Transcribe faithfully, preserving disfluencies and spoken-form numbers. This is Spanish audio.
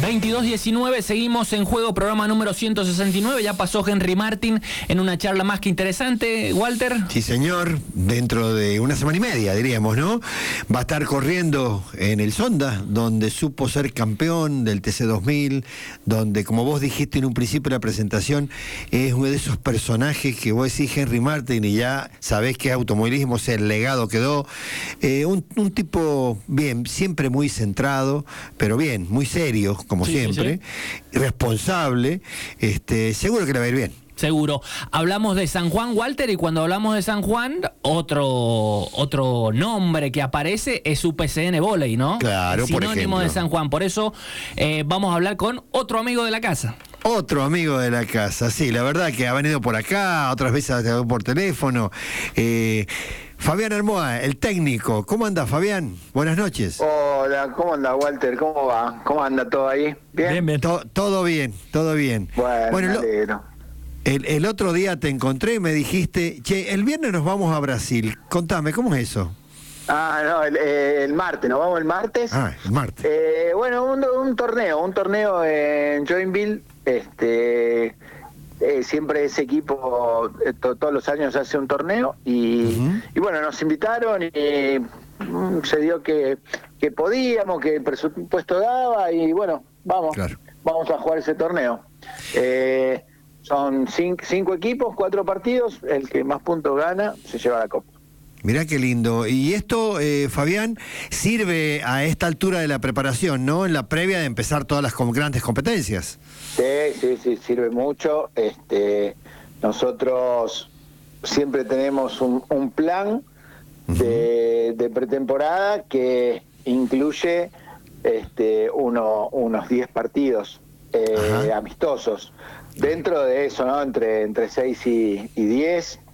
veintidós diecinueve, seguimos en juego, programa número ciento sesenta y nueve. Ya pasó Henry Martin en una charla más que interesante, Walter. Sí, señor, dentro de una semana y media, diríamos, ¿no? Va a estar corriendo en el Sonda, donde supo ser campeón del T C dos mil, donde, como vos dijiste en un principio de la presentación, es uno de esos personajes que vos decís Henry Martin y ya sabés que automovilismo, o sea, el legado quedó. Eh, un, un tipo, bien, siempre muy centrado, pero bien, muy serio, como sí, siempre, sí, sí. responsable, este, seguro que le va a ir bien. Seguro. Hablamos de San Juan, Walter, y cuando hablamos de San Juan, otro otro nombre que aparece es U P C N Volley, ¿no? Claro, por ejemplo. Sinónimo de San Juan. Por eso eh, vamos a hablar con otro amigo de la casa. Otro amigo de la casa, sí, la verdad que ha venido por acá, otras veces por teléfono. Eh, Fabián Armoa, el técnico. ¿Cómo anda, Fabián? Buenas noches. Hola, ¿cómo anda, Walter? ¿Cómo va? ¿Cómo anda todo ahí? ¿Bien? Bien, bien. To- todo bien, todo bien. Bueno, bueno me lo, alegro. el, el otro día te encontré y me dijiste, che, el viernes nos vamos a Brasil. Contame, ¿cómo es eso? Ah, no, el, eh, el martes, nos vamos el martes. Ah, el martes. Eh, bueno, un, un torneo, un torneo en Joinville, este... Eh, siempre ese equipo eh, to, todos los años hace un torneo y, uh-huh. y bueno, nos invitaron y mm, se dio que, que podíamos, que el presupuesto daba y bueno, vamos, claro. vamos a jugar ese torneo. Eh, son cinco, cinco equipos, cuatro partidos, el que más puntos gana se lleva la copa. Mirá qué lindo. Y esto, eh, Fabián, sirve a esta altura de la preparación, ¿no? En la previa de empezar todas las com- grandes competencias. Sí, sí, sí, sirve mucho. Este, nosotros siempre tenemos un, un plan uh-huh. de, de pretemporada que incluye este, uno, unos diez partidos eh, amistosos. Dentro de eso, ¿no? Entre, entre seis y diez.